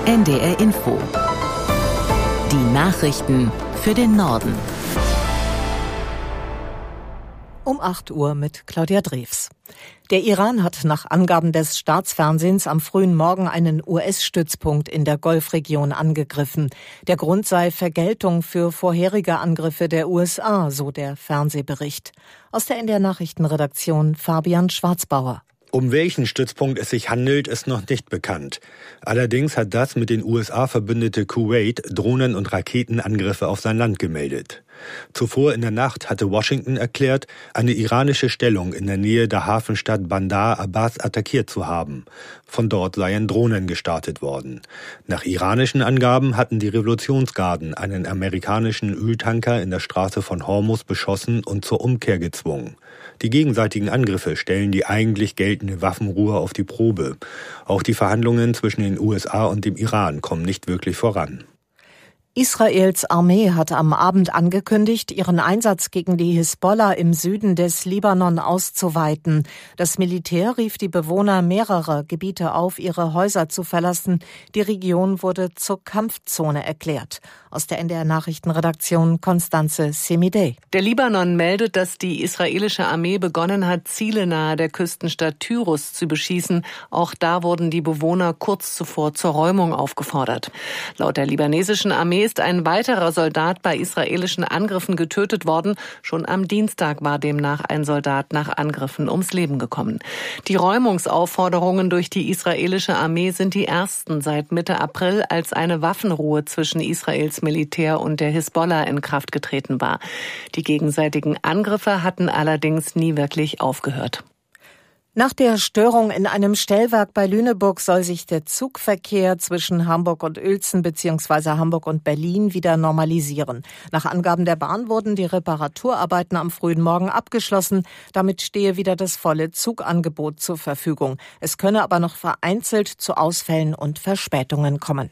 NDR Info. Die Nachrichten für den Norden. Um 8 Uhr mit Claudia Drews. Der Iran hat nach Angaben des Staatsfernsehens am frühen Morgen einen US-Stützpunkt in der Golfregion angegriffen. Der Grund sei Vergeltung für vorherige Angriffe der USA, so der Fernsehbericht. Aus der NDR Nachrichtenredaktion Fabian Schwarzbauer. Um welchen Stützpunkt es sich handelt, ist noch nicht bekannt. Allerdings hat das mit den USA verbündete Kuwait Drohnen- und Raketenangriffe auf sein Land gemeldet. Zuvor in der Nacht hatte Washington erklärt, eine iranische Stellung in der Nähe der Hafenstadt Bandar Abbas attackiert zu haben. Von dort seien Drohnen gestartet worden. Nach iranischen Angaben hatten die Revolutionsgarden einen amerikanischen Öltanker in der Straße von Hormuz beschossen und zur Umkehr gezwungen. Die gegenseitigen Angriffe stellen die eigentlich geltende Waffenruhe auf die Probe. Auch die Verhandlungen zwischen den USA und dem Iran kommen nicht wirklich voran. Israels Armee hat am Abend angekündigt, ihren Einsatz gegen die Hisbollah im Süden des Libanon auszuweiten. Das Militär rief die Bewohner mehrerer Gebiete auf, ihre Häuser zu verlassen. Die Region wurde zur Kampfzone erklärt. Aus der NDR Nachrichtenredaktion Constanze Semidey. Der Libanon meldet, dass die israelische Armee begonnen hat, Ziele nahe der Küstenstadt Tyrus zu beschießen. Auch da wurden die Bewohner kurz zuvor zur Räumung aufgefordert. Laut der libanesischen Armee ist ein weiterer Soldat bei israelischen Angriffen getötet worden. Schon am Dienstag war demnach ein Soldat nach Angriffen ums Leben gekommen. Die Räumungsaufforderungen durch die israelische Armee sind die ersten seit Mitte April, als eine Waffenruhe zwischen Israels Militär und der Hisbollah in Kraft getreten war. Die gegenseitigen Angriffe hatten allerdings nie wirklich aufgehört. Nach der Störung in einem Stellwerk bei Lüneburg soll sich der Zugverkehr zwischen Hamburg und Uelzen bzw. Hamburg und Berlin wieder normalisieren. Nach Angaben der Bahn wurden die Reparaturarbeiten am frühen Morgen abgeschlossen. Damit stehe wieder das volle Zugangebot zur Verfügung. Es könne aber noch vereinzelt zu Ausfällen und Verspätungen kommen.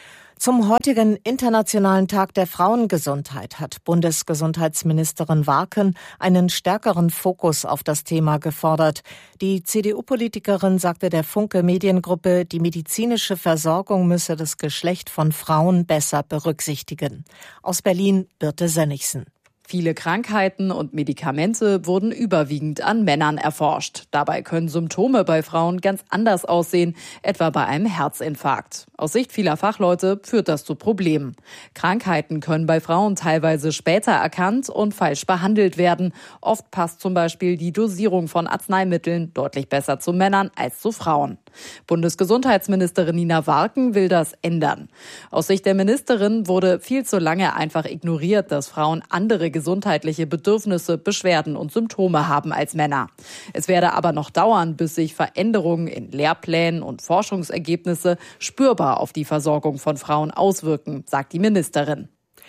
Zum heutigen Internationalen Tag der Frauengesundheit hat Bundesgesundheitsministerin Warken einen stärkeren Fokus auf das Thema gefordert. Die CDU-Politikerin sagte der Funke Mediengruppe, die medizinische Versorgung müsse das Geschlecht von Frauen besser berücksichtigen. Aus Berlin Birte Sönnigsen. Viele Krankheiten und Medikamente wurden überwiegend an Männern erforscht. Dabei können Symptome bei Frauen ganz anders aussehen, etwa bei einem Herzinfarkt. Aus Sicht vieler Fachleute führt das zu Problemen. Krankheiten können bei Frauen teilweise später erkannt und falsch behandelt werden. Oft passt zum Beispiel die Dosierung von Arzneimitteln deutlich besser zu Männern als zu Frauen. Bundesgesundheitsministerin Nina Warken will das ändern. Aus Sicht der Ministerin wurde viel zu lange einfach ignoriert, dass Frauen andere gesundheitliche Bedürfnisse, Beschwerden und Symptome haben als Männer. Es werde aber noch dauern, bis sich Veränderungen in Lehrplänen und Forschungsergebnisse spürbar auf die Versorgung von Frauen auswirken, sagt die Ministerin.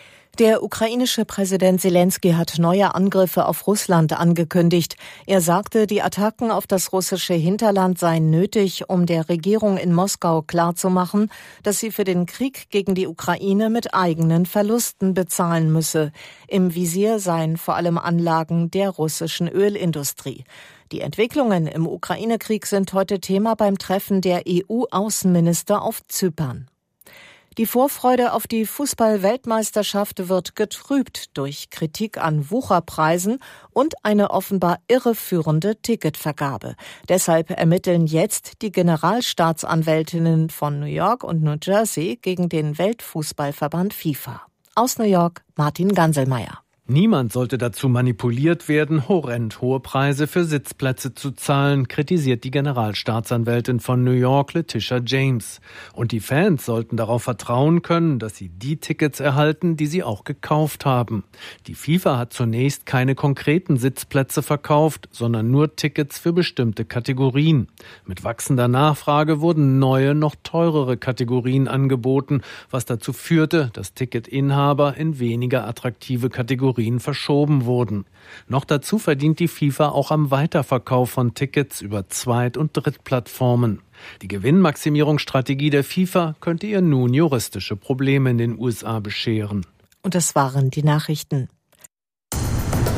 Der ukrainische Präsident Selenskyj hat neue Angriffe auf Russland angekündigt. Er sagte, die Attacken auf das russische Hinterland seien nötig, um der Regierung in Moskau klarzumachen, dass sie für den Krieg gegen die Ukraine mit eigenen Verlusten bezahlen müsse. Im Visier seien vor allem Anlagen der russischen Ölindustrie. Die Entwicklungen im Ukraine-Krieg sind heute Thema beim Treffen der EU-Außenminister auf Zypern. Die Vorfreude auf die Fußball-Weltmeisterschaft wird getrübt durch Kritik an Wucherpreisen und eine offenbar irreführende Ticketvergabe. Deshalb ermitteln jetzt die Generalstaatsanwältinnen von New York und New Jersey gegen den Weltfußballverband FIFA. Aus New York Martin Ganselmeier. Niemand sollte dazu manipuliert werden, horrend hohe Preise für Sitzplätze zu zahlen, kritisiert die Generalstaatsanwältin von New York, Letitia James. Und die Fans sollten darauf vertrauen können, dass sie die Tickets erhalten, die sie auch gekauft haben. Die FIFA hat zunächst keine konkreten Sitzplätze verkauft, sondern nur Tickets für bestimmte Kategorien. Mit wachsender Nachfrage wurden neue, noch teurere Kategorien angeboten, was dazu führte, dass Ticketinhaber in weniger attraktive Kategorien verschoben wurden. Noch dazu verdient die FIFA auch am Weiterverkauf von Tickets über Zweit- und Drittplattformen. Die Gewinnmaximierungsstrategie der FIFA könnte ihr nun juristische Probleme in den USA bescheren. Und das waren die Nachrichten.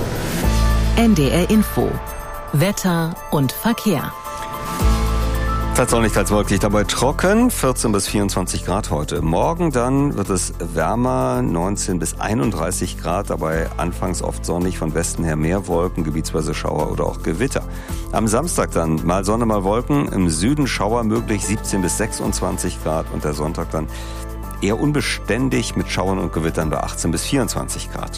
NDR Info. Wetter und Verkehr. Teils sonnig, teils wolkig, dabei trocken, 14 bis 24 Grad heute. Morgen dann wird es wärmer, 19 bis 31 Grad, dabei anfangs oft sonnig, von Westen her mehr Wolken, gebietsweise Schauer oder auch Gewitter. Am Samstag dann mal Sonne, mal Wolken, im Süden Schauer möglich, 17 bis 26 Grad und der Sonntag dann eher unbeständig mit Schauern und Gewittern bei 18 bis 24 Grad.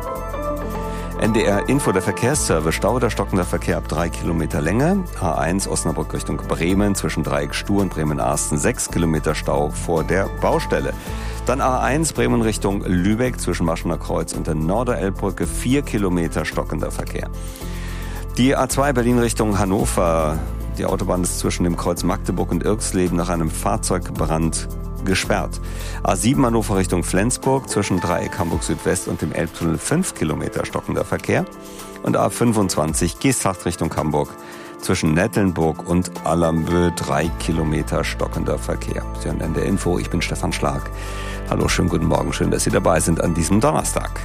NDR Info, der Verkehrsservice, Stau oder stockender Verkehr ab 3 Kilometer Länge. A1 Osnabrück Richtung Bremen zwischen Dreieck Stuhr und Bremen-Arsten 6 Kilometer Stau vor der Baustelle. Dann A1 Bremen Richtung Lübeck zwischen Maschener Kreuz und der Norderelbbrücke 4 Kilometer stockender Verkehr. Die A2 Berlin Richtung Hannover. Die Autobahn ist zwischen dem Kreuz Magdeburg und Irxleben nach einem Fahrzeugbrand gesperrt. A7 Hannover Richtung Flensburg zwischen Dreieck Hamburg Südwest und dem Elbtunnel 5 Kilometer stockender Verkehr. Und A25 Geesthacht Richtung Hamburg zwischen Nettelnburg und Allermbö 3 Kilometer stockender Verkehr. Sie hören NDR Info, ich bin Stefan Schlag. Hallo, schönen guten Morgen, schön, dass Sie dabei sind an diesem Donnerstag.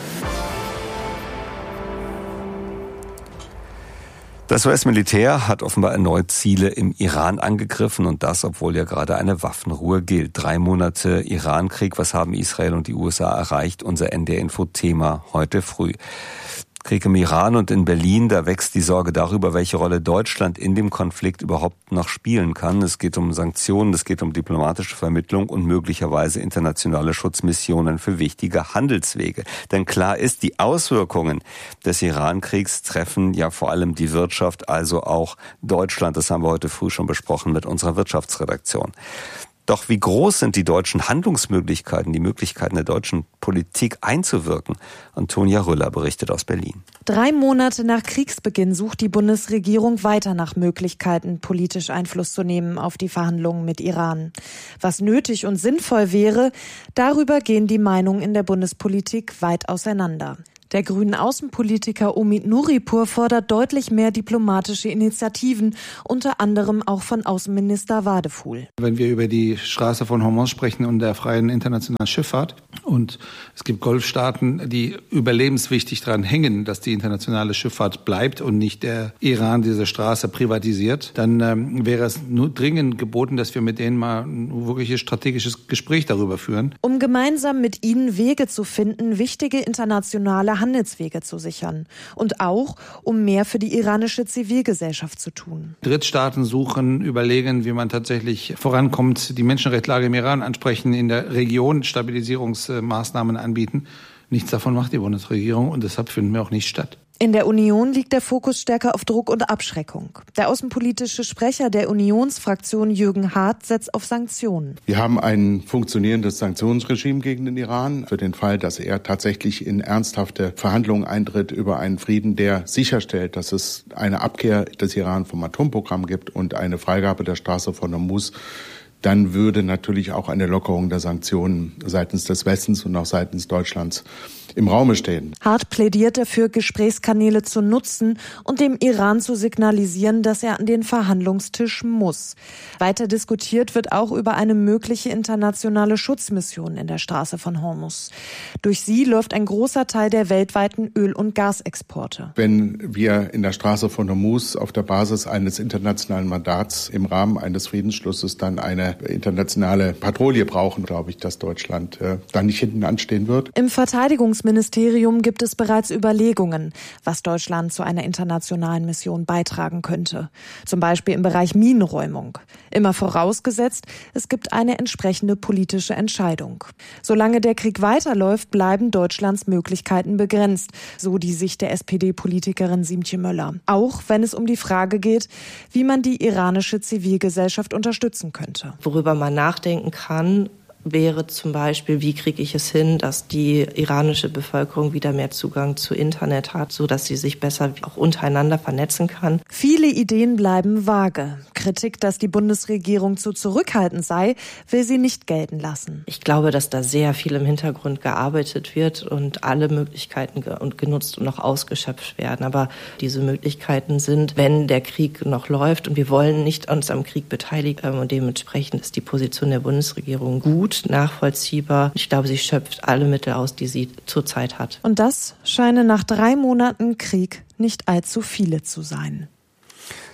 Das US-Militär hat offenbar erneut Ziele im Iran angegriffen und das, obwohl ja gerade eine Waffenruhe gilt. 3 Monate Irankrieg, was haben Israel und die USA erreicht? Unser NDR-Info-Thema heute früh. Krieg im Iran und in Berlin, da wächst die Sorge darüber, welche Rolle Deutschland in dem Konflikt überhaupt noch spielen kann. Es geht um Sanktionen, es geht um diplomatische Vermittlung und möglicherweise internationale Schutzmissionen für wichtige Handelswege. Denn klar ist, die Auswirkungen des Iran-Kriegs treffen ja vor allem die Wirtschaft, also auch Deutschland. Das haben wir heute früh schon besprochen mit unserer Wirtschaftsredaktion. Doch wie groß sind die deutschen Handlungsmöglichkeiten, die Möglichkeiten der deutschen Politik einzuwirken? Antonia Rüller berichtet aus Berlin. 3 Monate nach Kriegsbeginn sucht die Bundesregierung weiter nach Möglichkeiten, politisch Einfluss zu nehmen auf die Verhandlungen mit Iran. Was nötig und sinnvoll wäre, darüber gehen die Meinungen in der Bundespolitik weit auseinander. Der grünen Außenpolitiker Omid Nuripur fordert deutlich mehr diplomatische Initiativen, unter anderem auch von Außenminister Wadefuhl. Wenn wir über die Straße von Hormuz sprechen und der freien internationalen Schifffahrt und es gibt Golfstaaten, die überlebenswichtig daran hängen, dass die internationale Schifffahrt bleibt und nicht der Iran diese Straße privatisiert, dann wäre es nur dringend geboten, dass wir mit denen mal ein wirkliches strategisches Gespräch darüber führen. Um gemeinsam mit ihnen Wege zu finden, wichtige internationale Handelswege zu sichern und auch, um mehr für die iranische Zivilgesellschaft zu tun. Drittstaaten suchen, überlegen, wie man tatsächlich vorankommt, die Menschenrechtslage im Iran ansprechen, in der Region Stabilisierungsmaßnahmen anbieten. Nichts davon macht die Bundesregierung und deshalb finden wir auch nicht statt. In der Union liegt der Fokus stärker auf Druck und Abschreckung. Der außenpolitische Sprecher der Unionsfraktion Jürgen Hart setzt auf Sanktionen. Wir haben ein funktionierendes Sanktionsregime gegen den Iran für den Fall, dass er tatsächlich in ernsthafte Verhandlungen eintritt über einen Frieden, der sicherstellt, dass es eine Abkehr des Iran vom Atomprogramm gibt und eine Freigabe der Straße von Hormuz. Dann würde natürlich auch eine Lockerung der Sanktionen seitens des Westens und auch seitens Deutschlands im Raume stehen. Hart plädiert dafür, Gesprächskanäle zu nutzen und dem Iran zu signalisieren, dass er an den Verhandlungstisch muss. Weiter diskutiert wird auch über eine mögliche internationale Schutzmission in der Straße von Hormuz. Durch sie läuft ein großer Teil der weltweiten Öl- und Gasexporte. Wenn wir in der Straße von Hormuz auf der Basis eines internationalen Mandats im Rahmen eines Friedensschlusses dann eine internationale Patrouille brauchen, glaube ich, dass Deutschland da nicht hinten anstehen wird. Im Verteidigungsministerium gibt es bereits Überlegungen, was Deutschland zu einer internationalen Mission beitragen könnte. Zum Beispiel im Bereich Minenräumung. Immer vorausgesetzt, es gibt eine entsprechende politische Entscheidung. Solange der Krieg weiterläuft, bleiben Deutschlands Möglichkeiten begrenzt, so die Sicht der SPD-Politikerin Siemtje Möller. Auch wenn es um die Frage geht, wie man die iranische Zivilgesellschaft unterstützen könnte. Worüber man nachdenken kann, wäre zum Beispiel, wie kriege ich es hin, dass die iranische Bevölkerung wieder mehr Zugang zu Internet hat, so dass sie sich besser auch untereinander vernetzen kann. Viele Ideen bleiben vage. Kritik, dass die Bundesregierung zu zurückhaltend sei, will sie nicht gelten lassen. Ich glaube, dass da sehr viel im Hintergrund gearbeitet wird und alle Möglichkeiten genutzt und noch ausgeschöpft werden. Aber diese Möglichkeiten sind, wenn der Krieg noch läuft und wir wollen nicht uns am Krieg beteiligen und dementsprechend ist die Position der Bundesregierung gut, nachvollziehbar. Ich glaube, sie schöpft alle Mittel aus, die sie zurzeit hat. Und das scheinen nach 3 Monaten Krieg nicht allzu viele zu sein.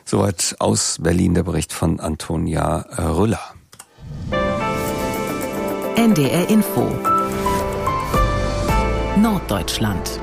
Soweit aus Berlin der Bericht von Antonia Rüller. NDR Info Norddeutschland.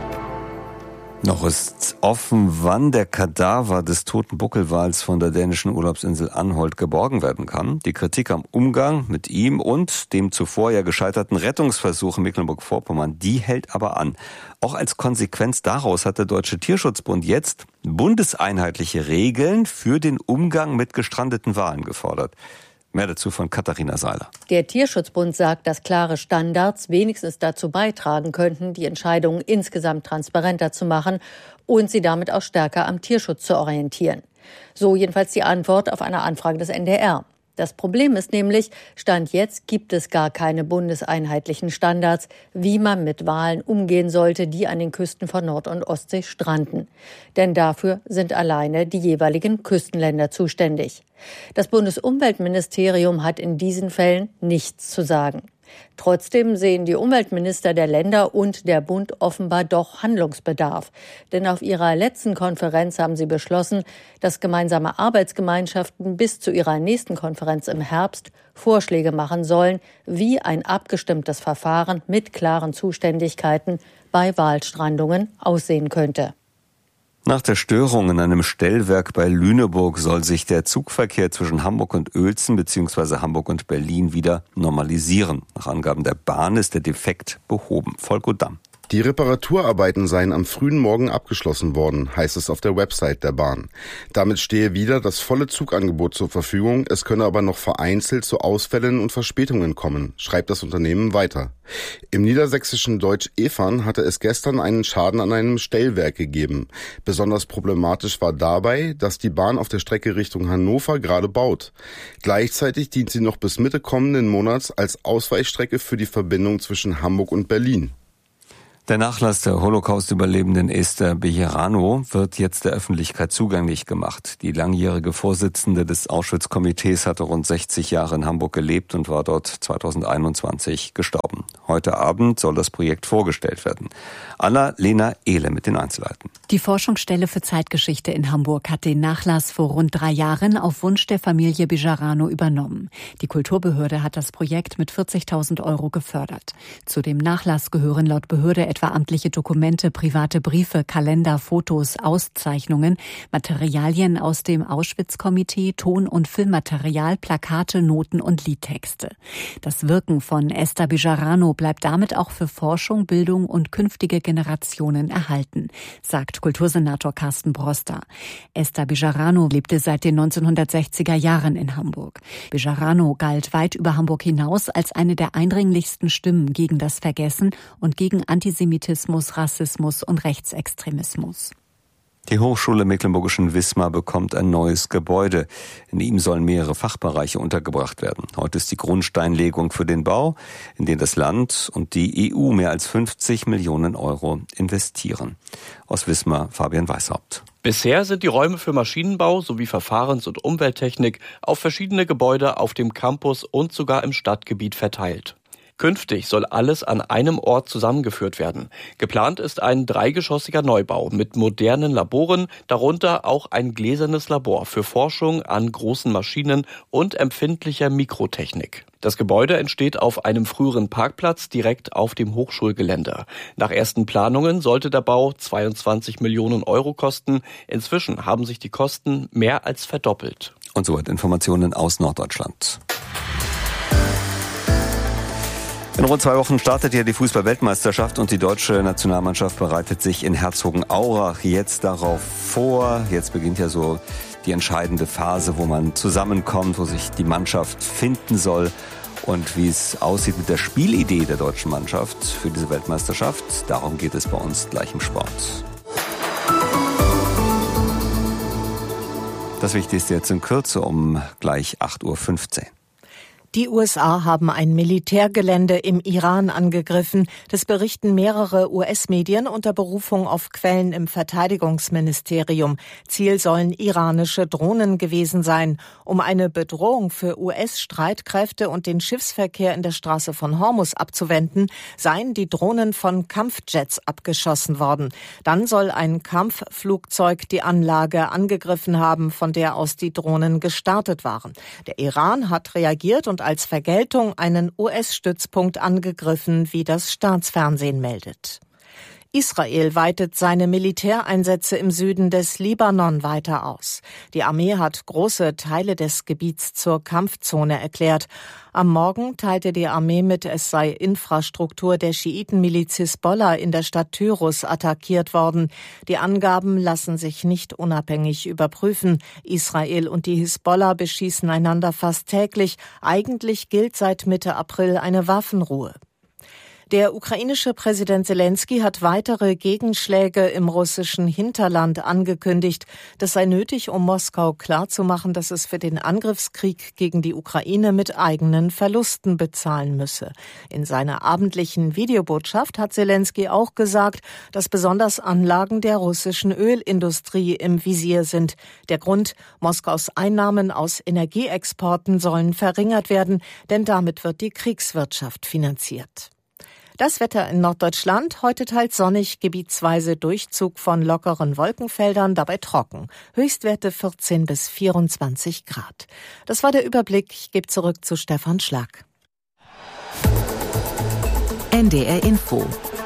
Noch ist offen, wann der Kadaver des toten Buckelwals von der dänischen Urlaubsinsel Anholt geborgen werden kann. Die Kritik am Umgang mit ihm und dem zuvor ja gescheiterten Rettungsversuch in Mecklenburg-Vorpommern, die hält aber an. Auch als Konsequenz daraus hat der Deutsche Tierschutzbund jetzt bundeseinheitliche Regeln für den Umgang mit gestrandeten Walen gefordert. Mehr dazu von Katharina Seiler. Der Tierschutzbund sagt, dass klare Standards wenigstens dazu beitragen könnten, die Entscheidungen insgesamt transparenter zu machen und sie damit auch stärker am Tierschutz zu orientieren. So jedenfalls die Antwort auf eine Anfrage des NDR. Das Problem ist nämlich, Stand jetzt gibt es gar keine bundeseinheitlichen Standards, wie man mit Walen umgehen sollte, die an den Küsten von Nord- und Ostsee stranden. Denn dafür sind alleine die jeweiligen Küstenländer zuständig. Das Bundesumweltministerium hat in diesen Fällen nichts zu sagen. Trotzdem sehen die Umweltminister der Länder und der Bund offenbar doch Handlungsbedarf. Denn auf ihrer letzten Konferenz haben sie beschlossen, dass gemeinsame Arbeitsgemeinschaften bis zu ihrer nächsten Konferenz im Herbst Vorschläge machen sollen, wie ein abgestimmtes Verfahren mit klaren Zuständigkeiten bei Walstrandungen aussehen könnte. Nach der Störung in einem Stellwerk bei Lüneburg soll sich der Zugverkehr zwischen Hamburg und Uelzen bzw. Hamburg und Berlin wieder normalisieren. Nach Angaben der Bahn ist der Defekt behoben. Volko Damm. Die Reparaturarbeiten seien am frühen Morgen abgeschlossen worden, heißt es auf der Website der Bahn. Damit stehe wieder das volle Zugangebot zur Verfügung, es könne aber noch vereinzelt zu Ausfällen und Verspätungen kommen, schreibt das Unternehmen weiter. Im niedersächsischen Deutsch-Efern hatte es gestern einen Schaden an einem Stellwerk gegeben. Besonders problematisch war dabei, dass die Bahn auf der Strecke Richtung Hannover gerade baut. Gleichzeitig dient sie noch bis Mitte kommenden Monats als Ausweichstrecke für die Verbindung zwischen Hamburg und Berlin. Der Nachlass der Holocaust-Überlebenden Esther Bejerano wird jetzt der Öffentlichkeit zugänglich gemacht. Die langjährige Vorsitzende des Auschwitz-Komitees hatte rund 60 Jahre in Hamburg gelebt und war dort 2021 gestorben. Heute Abend soll das Projekt vorgestellt werden. Anna-Lena Ehle mit den Einzelheiten. Die Forschungsstelle für Zeitgeschichte in Hamburg hat den Nachlass vor rund 3 Jahren auf Wunsch der Familie Bejerano übernommen. Die Kulturbehörde hat das Projekt mit 40.000 € gefördert. Zu dem Nachlass gehören laut Behörde etwa amtliche Dokumente, private Briefe, Kalender, Fotos, Auszeichnungen, Materialien aus dem Auschwitz-Komitee, Ton- und Filmmaterial, Plakate, Noten und Liedtexte. Das Wirken von Esther Bejerano bleibt damit auch für Forschung, Bildung und künftige Generationen erhalten, sagt Kultursenator Carsten Broster. Esther Bejerano lebte seit den 1960er Jahren in Hamburg. Bejerano galt weit über Hamburg hinaus als eine der eindringlichsten Stimmen gegen das Vergessen und gegen Antisemitismus, Rassismus und Rechtsextremismus. Die Hochschule Mecklenburgischen Wismar bekommt ein neues Gebäude. In ihm sollen mehrere Fachbereiche untergebracht werden. Heute ist die Grundsteinlegung für den Bau, in den das Land und die EU mehr als 50 Millionen € investieren. Aus Wismar Fabian Weishaupt. Bisher sind die Räume für Maschinenbau sowie Verfahrens- und Umwelttechnik auf verschiedene Gebäude auf dem Campus und sogar im Stadtgebiet verteilt. Künftig soll alles an einem Ort zusammengeführt werden. Geplant ist ein 3-geschossiger Neubau mit modernen Laboren, darunter auch ein gläsernes Labor für Forschung an großen Maschinen und empfindlicher Mikrotechnik. Das Gebäude entsteht auf einem früheren Parkplatz direkt auf dem Hochschulgelände. Nach ersten Planungen sollte der Bau 22 Millionen € kosten. Inzwischen haben sich die Kosten mehr als verdoppelt. Und soweit Informationen aus Norddeutschland. In rund 2 Wochen startet ja die Fußball-Weltmeisterschaft und die deutsche Nationalmannschaft bereitet sich in Herzogenaurach jetzt darauf vor. Jetzt beginnt ja so die entscheidende Phase, wo man zusammenkommt, wo sich die Mannschaft finden soll und wie es aussieht mit der Spielidee der deutschen Mannschaft für diese Weltmeisterschaft. Darum geht es bei uns gleich im Sport. Das Wichtigste jetzt in Kürze um gleich 8:15 Uhr. Die USA haben ein Militärgelände im Iran angegriffen. Das berichten mehrere US-Medien unter Berufung auf Quellen im Verteidigungsministerium. Ziel sollen iranische Drohnen gewesen sein. Um eine Bedrohung für US-Streitkräfte und den Schiffsverkehr in der Straße von Hormuz abzuwenden, seien die Drohnen von Kampfjets abgeschossen worden. Dann soll ein Kampfflugzeug die Anlage angegriffen haben, von der aus die Drohnen gestartet waren. Der Iran hat reagiert und als Vergeltung einen US-Stützpunkt angegriffen, wie das Staatsfernsehen meldet. Israel weitet seine Militäreinsätze im Süden des Libanon weiter aus. Die Armee hat große Teile des Gebiets zur Kampfzone erklärt. Am Morgen teilte die Armee mit, es sei Infrastruktur der Schiitenmiliz Hisbollah in der Stadt Tyrus attackiert worden. Die Angaben lassen sich nicht unabhängig überprüfen. Israel und die Hisbollah beschießen einander fast täglich. Eigentlich gilt seit Mitte April eine Waffenruhe. Der ukrainische Präsident Selenskyj hat weitere Gegenschläge im russischen Hinterland angekündigt. Das sei nötig, um Moskau klarzumachen, dass es für den Angriffskrieg gegen die Ukraine mit eigenen Verlusten bezahlen müsse. In seiner abendlichen Videobotschaft hat Selenskyj auch gesagt, dass besonders Anlagen der russischen Ölindustrie im Visier sind. Der Grund: Moskaus Einnahmen aus Energieexporten sollen verringert werden, denn damit wird die Kriegswirtschaft finanziert. Das Wetter in Norddeutschland: heute teils sonnig, gebietsweise Durchzug von lockeren Wolkenfeldern, dabei trocken. Höchstwerte 14 bis 24 Grad. Das war der Überblick. Ich gebe zurück zu Stefan Schlag. NDR Info.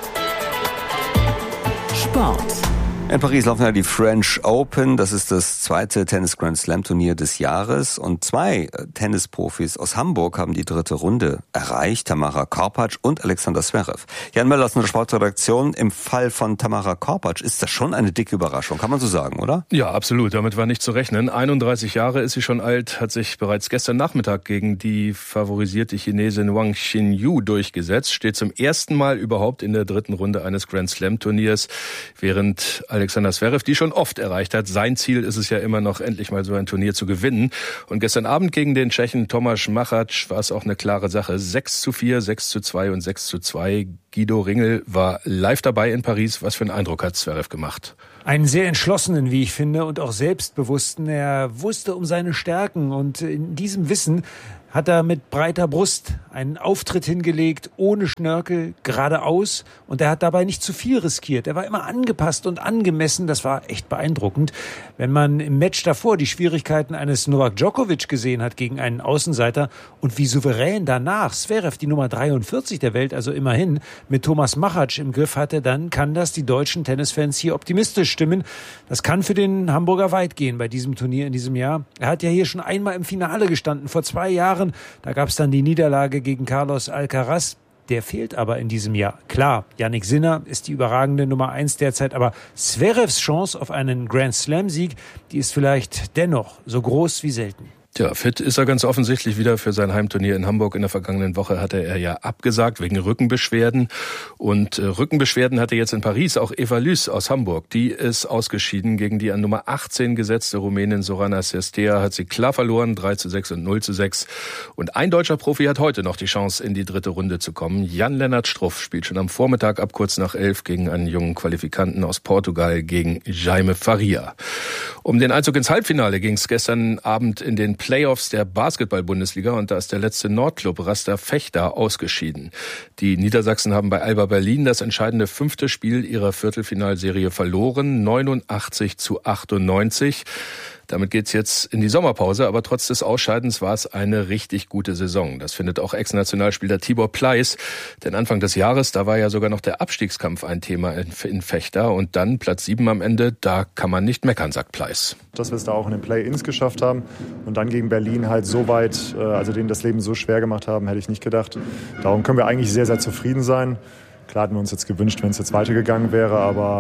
Sport. In Paris laufen ja die French Open. Das ist das zweite Tennis-Grand-Slam-Turnier des Jahres. Und zwei Tennisprofis aus Hamburg haben die dritte Runde erreicht. Tamara Korpatsch und Alexander Zverev. Jan Möller aus der Sportredaktion. Im Fall von Tamara Korpatsch ist das schon eine dicke Überraschung, kann man so sagen, oder? Ja, absolut. Damit war nicht zu rechnen. 31 Jahre ist sie schon alt, hat sich bereits gestern Nachmittag gegen die favorisierte Chinesin Wang Xinyu durchgesetzt. Steht zum ersten Mal überhaupt in der dritten Runde eines Grand-Slam-Turniers, während Alexander Zverev die schon oft erreicht hat. Sein Ziel ist es ja immer noch, endlich mal so ein Turnier zu gewinnen. Und gestern Abend gegen den Tschechen Tomáš Machač war es auch eine klare Sache. 6:4, 6:2 und 6:2. Guido Ringel war live dabei in Paris. Was für einen Eindruck hat Zverev gemacht? Einen sehr entschlossenen, wie ich finde, und auch selbstbewussten. Er wusste um seine Stärken und in diesem Wissen hat er mit breiter Brust einen Auftritt hingelegt, ohne Schnörkel, geradeaus, und er hat dabei nicht zu viel riskiert. Er war immer angepasst und angemessen, das war echt beeindruckend. Wenn man im Match davor die Schwierigkeiten eines Novak Djokovic gesehen hat gegen einen Außenseiter und wie souverän danach Zverev, die Nummer 43 der Welt, also immerhin, mit Tomáš Machač im Griff hatte, dann kann das die deutschen Tennisfans hier optimistisch stimmen. Das kann für den Hamburger weit gehen bei diesem Turnier in diesem Jahr. Er hat ja hier schon einmal im Finale gestanden, vor 2 Jahren. Da gab es dann die Niederlage gegen Carlos Alcaraz. Der fehlt aber in diesem Jahr. Klar, Jannik Sinner ist die überragende Nummer 1 derzeit, aber Zverevs Chance auf einen Grand-Slam-Sieg, die ist vielleicht dennoch so groß wie selten. Tja, fit ist er ganz offensichtlich wieder für sein Heimturnier in Hamburg. In der vergangenen Woche hatte er ja abgesagt wegen Rückenbeschwerden. Und Rückenbeschwerden hatte jetzt in Paris auch Eva Lys aus Hamburg. Die ist ausgeschieden gegen die an Nummer 18 gesetzte Rumänin Sorana Cirstea. Hat sie klar verloren, 3:6 und 0:6. Und ein deutscher Profi hat heute noch die Chance, in die dritte Runde zu kommen. Jan-Lennart Struff spielt schon am Vormittag ab kurz nach 11 gegen einen jungen Qualifikanten aus Portugal, gegen Jaime Faria. Um den Einzug ins Halbfinale ging es gestern Abend in den Playoffs der Basketball-Bundesliga, und da ist der letzte Nordclub Raster Fechter ausgeschieden. Die Niedersachsen haben bei Alba Berlin das entscheidende 5. Spiel ihrer Viertelfinalserie verloren, 89:98. Damit geht's jetzt in die Sommerpause, aber trotz des Ausscheidens war es eine richtig gute Saison. Das findet auch Ex-Nationalspieler Tibor Pleiss. Denn Anfang des Jahres, da war ja sogar noch der Abstiegskampf ein Thema in Fechter. Und dann Platz 7 am Ende, da kann man nicht meckern, sagt Pleiss. Dass wir es da auch in den Play-Ins geschafft haben und dann gegen Berlin halt so weit, also denen das Leben so schwer gemacht haben, hätte ich nicht gedacht. Darum können wir eigentlich sehr, sehr zufrieden sein. Klar hatten wir uns jetzt gewünscht, wenn es jetzt weitergegangen wäre, aber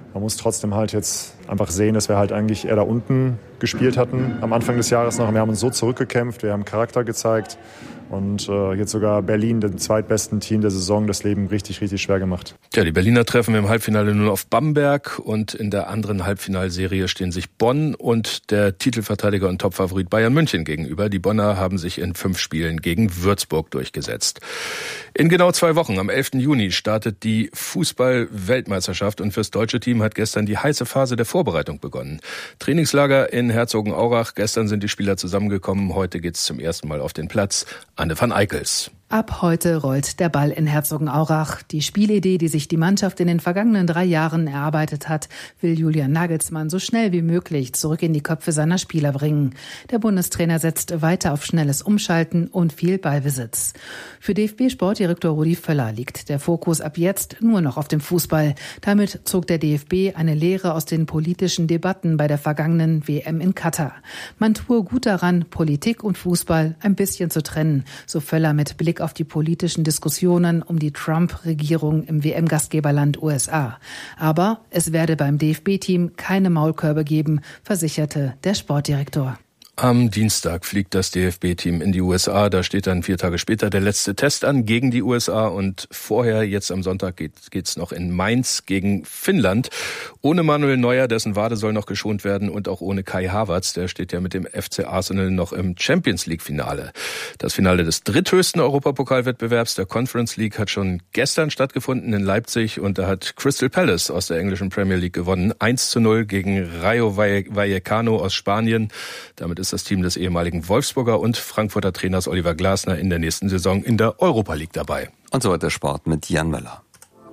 Man muss trotzdem halt jetzt einfach sehen, dass wir halt eigentlich eher da unten gespielt hatten am Anfang des Jahres noch. Wir haben uns so zurückgekämpft, wir haben Charakter gezeigt und jetzt sogar Berlin, dem zweitbesten Team der Saison, das Leben richtig, richtig schwer gemacht. Ja, die Berliner treffen im Halbfinale nun auf Bamberg und in der anderen Halbfinalserie stehen sich Bonn und der Titelverteidiger und Topfavorit Bayern München gegenüber. Die Bonner haben sich in 5 Spielen gegen Würzburg durchgesetzt. In genau 2 Wochen, am 11. Juni, startet die Fußball-Weltmeisterschaft und fürs deutsche Team hat gestern die heiße Phase der Vorbereitung begonnen. Trainingslager in Herzogenaurach. Gestern sind die Spieler zusammengekommen. Heute geht's zum ersten Mal auf den Platz. Anne van Eickels. Ab heute rollt der Ball in Herzogenaurach. Die Spielidee, die sich die Mannschaft in den vergangenen 3 Jahren erarbeitet hat, will Julian Nagelsmann so schnell wie möglich zurück in die Köpfe seiner Spieler bringen. Der Bundestrainer setzt weiter auf schnelles Umschalten und viel Ballbesitz. Für DFB-Sportdirektor Rudi Völler liegt der Fokus ab jetzt nur noch auf dem Fußball. Damit zog der DFB eine Lehre aus den politischen Debatten bei der vergangenen WM in Katar. Man tue gut daran, Politik und Fußball ein bisschen zu trennen, so Völler mit Blick auf die politischen Diskussionen um die Trump-Regierung im WM-Gastgeberland USA. Aber es werde beim DFB-Team keine Maulkörbe geben, versicherte der Sportdirektor. Am Dienstag fliegt das DFB-Team in die USA. Da steht dann 4 Tage später der letzte Test an gegen die USA. Und vorher, jetzt am Sonntag, geht's noch in Mainz gegen Finnland. Ohne Manuel Neuer, dessen Wade soll noch geschont werden. Und auch ohne Kai Havertz, der steht ja mit dem FC Arsenal noch im Champions-League-Finale. Das Finale des dritthöchsten Europapokalwettbewerbs, der Conference League, hat schon gestern stattgefunden in Leipzig. Und da hat Crystal Palace aus der englischen Premier League gewonnen. 1:0 gegen Rayo Vallecano aus Spanien. Damit ist das Team des ehemaligen Wolfsburger und Frankfurter Trainers Oliver Glasner in der nächsten Saison in der Europa League dabei. Und so weiter Sport mit Jan Möller.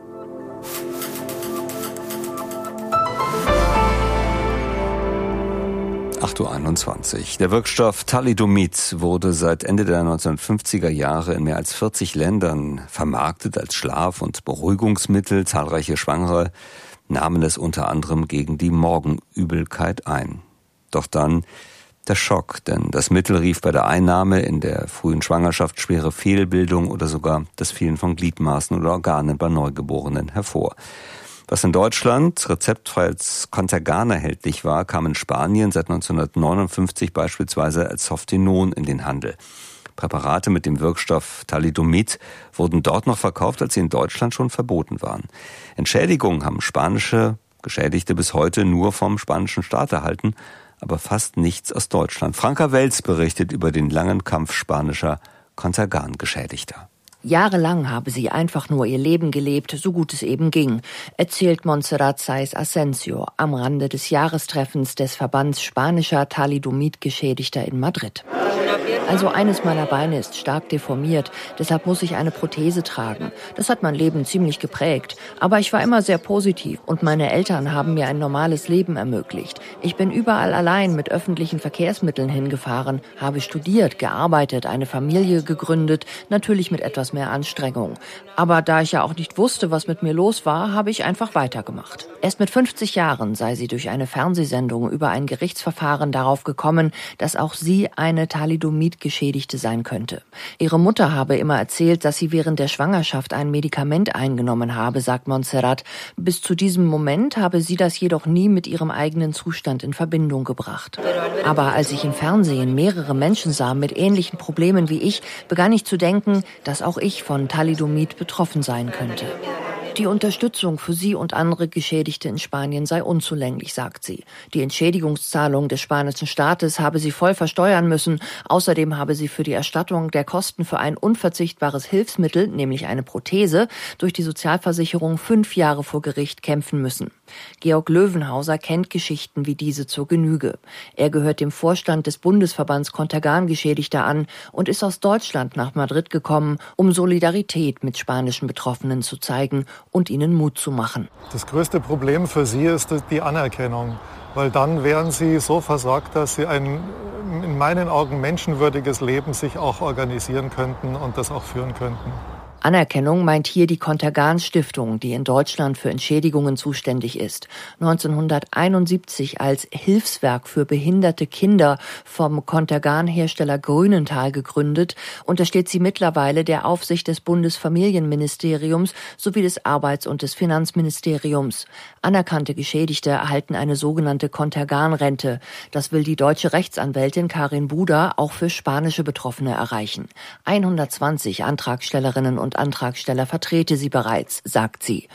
(8:21 Uhr). Der Wirkstoff Thalidomid wurde seit Ende der 1950er Jahre in mehr als 40 Ländern vermarktet als Schlaf- und Beruhigungsmittel. Zahlreiche Schwangere nahmen es unter anderem gegen die Morgenübelkeit ein. Doch dann der Schock, denn das Mittel rief bei der Einnahme in der frühen Schwangerschaft schwere Fehlbildung oder sogar das Fehlen von Gliedmaßen oder Organen bei Neugeborenen hervor. Was in Deutschland rezeptfrei als Contergan erhältlich war, kam in Spanien seit 1959 beispielsweise als Softenon in den Handel. Präparate mit dem Wirkstoff Thalidomid wurden dort noch verkauft, als sie in Deutschland schon verboten waren. Entschädigungen haben spanische Geschädigte bis heute nur vom spanischen Staat erhalten, aber fast nichts aus Deutschland. Franka Welz berichtet über den langen Kampf spanischer Contergan-Geschädigter. Jahrelang habe sie einfach nur ihr Leben gelebt, so gut es eben ging, erzählt Montserrat Saiz Asensio am Rande des Jahrestreffens des Verbands spanischer Thalidomid-Geschädigter in Madrid. Also eines meiner Beine ist stark deformiert, deshalb muss ich eine Prothese tragen. Das hat mein Leben ziemlich geprägt. Aber ich war immer sehr positiv und meine Eltern haben mir ein normales Leben ermöglicht. Ich bin überall allein mit öffentlichen Verkehrsmitteln hingefahren, habe studiert, gearbeitet, eine Familie gegründet, natürlich mit etwas mehr Anstrengung. Aber da ich ja auch nicht wusste, was mit mir los war, habe ich einfach weitergemacht. Erst mit 50 Jahren sei sie durch eine Fernsehsendung über ein Gerichtsverfahren darauf gekommen, dass auch sie eine Thalidomid-Geschädigte sein könnte. Ihre Mutter habe immer erzählt, dass sie während der Schwangerschaft ein Medikament eingenommen habe, sagt Montserrat. Bis zu diesem Moment habe sie das jedoch nie mit ihrem eigenen Zustand in Verbindung gebracht. Aber als ich im Fernsehen mehrere Menschen sah mit ähnlichen Problemen wie ich, begann ich zu denken, dass auch ich von Thalidomid betroffen sein könnte. Die Unterstützung für sie und andere Geschädigte in Spanien sei unzulänglich, sagt sie. Die Entschädigungszahlung des spanischen Staates habe sie voll versteuern müssen. Außerdem habe sie für die Erstattung der Kosten für ein unverzichtbares Hilfsmittel, nämlich eine Prothese, durch die Sozialversicherung 5 Jahre vor Gericht kämpfen müssen. Georg Löwenhauser kennt Geschichten wie diese zur Genüge. Er gehört dem Vorstand des Bundesverbands Contergan-Geschädigter an und ist aus Deutschland nach Madrid gekommen, um Solidarität mit spanischen Betroffenen zu zeigen und ihnen Mut zu machen. Das größte Problem für sie ist die Anerkennung, weil dann wären sie so versorgt, dass sie ein in meinen Augen menschenwürdiges Leben sich auch organisieren könnten und das auch führen könnten. Anerkennung meint hier die Contergan-Stiftung, die in Deutschland für Entschädigungen zuständig ist. 1971 als Hilfswerk für behinderte Kinder vom Contergan-Hersteller Grünenthal gegründet, untersteht sie mittlerweile der Aufsicht des Bundesfamilienministeriums sowie des Arbeits- und des Finanzministeriums. Anerkannte Geschädigte erhalten eine sogenannte Contergan-Rente. Das will die deutsche Rechtsanwältin Karin Buder auch für spanische Betroffene erreichen. 120 Antragstellerinnen und Antragsteller vertrete sie bereits, sagt sie.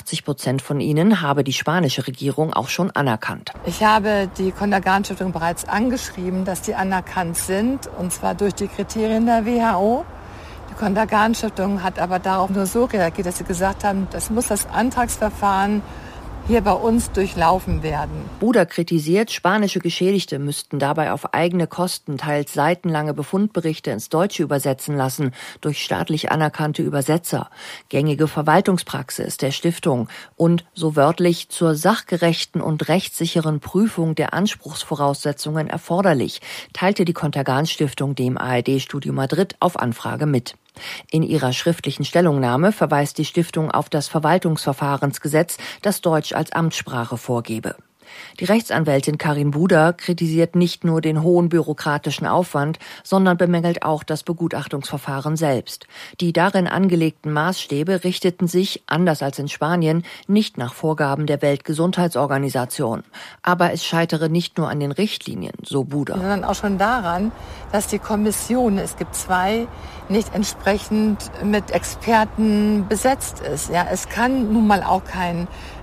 80% von ihnen habe die spanische Regierung auch schon anerkannt. Ich habe die Contergan-Stiftung bereits angeschrieben, dass die anerkannt sind, und zwar durch die Kriterien der WHO. Die Contergan-Stiftung hat aber darauf nur so reagiert, dass sie gesagt haben, das muss das Antragsverfahren hier bei uns durchlaufen werden. Buder kritisiert, spanische Geschädigte müssten dabei auf eigene Kosten teils seitenlange Befundberichte ins Deutsche übersetzen lassen durch staatlich anerkannte Übersetzer. Gängige Verwaltungspraxis der Stiftung und, so wörtlich, zur sachgerechten und rechtssicheren Prüfung der Anspruchsvoraussetzungen erforderlich, teilte die Contergan-Stiftung dem ARD-Studio Madrid auf Anfrage mit. In ihrer schriftlichen Stellungnahme verweist die Stiftung auf das Verwaltungsverfahrensgesetz, das Deutsch als Amtssprache vorgebe. Die Rechtsanwältin Karin Buder kritisiert nicht nur den hohen bürokratischen Aufwand, sondern bemängelt auch das Begutachtungsverfahren selbst. Die darin angelegten Maßstäbe richteten sich, anders als in Spanien, nicht nach Vorgaben der Weltgesundheitsorganisation. Aber es scheitere nicht nur an den Richtlinien, so Buder, sondern auch schon daran, dass die Kommission, es gibt 2, nicht entsprechend mit Experten besetzt ist. Ja, es kann nun mal auch keine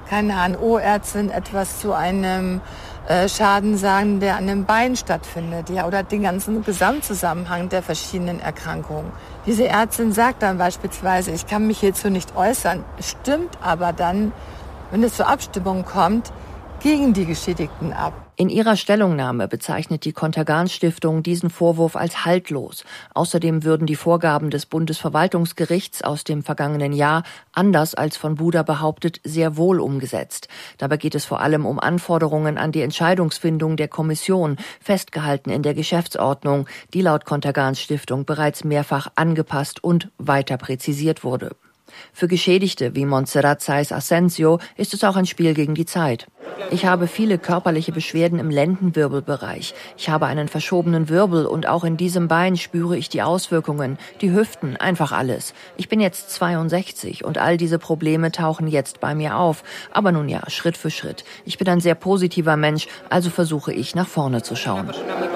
HNO-Ärztin etwas zu einem Schaden sagen, der an dem Bein stattfindet, ja, oder den ganzen Gesamtzusammenhang der verschiedenen Erkrankungen. Diese Ärztin sagt dann beispielsweise, ich kann mich hierzu nicht äußern, stimmt aber dann, wenn es zur Abstimmung kommt, gegen die Geschädigten ab. In ihrer Stellungnahme bezeichnet die Contergan-Stiftung diesen Vorwurf als haltlos. Außerdem würden die Vorgaben des Bundesverwaltungsgerichts aus dem vergangenen Jahr, anders als von Buder behauptet, sehr wohl umgesetzt. Dabei geht es vor allem um Anforderungen an die Entscheidungsfindung der Kommission, festgehalten in der Geschäftsordnung, die laut Contergan-Stiftung bereits mehrfach angepasst und weiter präzisiert wurde. Für Geschädigte wie Montserrat Saiz Asensio ist es auch ein Spiel gegen die Zeit. Ich habe viele körperliche Beschwerden im Lendenwirbelbereich. Ich habe einen verschobenen Wirbel und auch in diesem Bein spüre ich die Auswirkungen, die Hüften, einfach alles. Ich bin jetzt 62 und all diese Probleme tauchen jetzt bei mir auf. Aber nun ja, Schritt für Schritt. Ich bin ein sehr positiver Mensch, also versuche ich nach vorne zu schauen.